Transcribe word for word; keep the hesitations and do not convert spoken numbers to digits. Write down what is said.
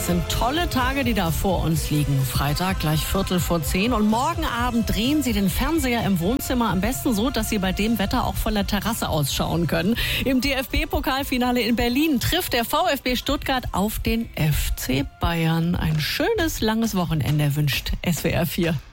Das sind tolle Tage, die da vor uns liegen. Freitag gleich Viertel vor zehn und morgen Abend drehen Sie den Fernseher im Wohnzimmer am besten so, dass Sie bei dem Wetter auch von der Terrasse ausschauen können. Im D F B-Pokalfinale in Berlin trifft der VfB Stuttgart auf den F C Bayern. Ein schönes, langes Wochenende wünscht S W R vier.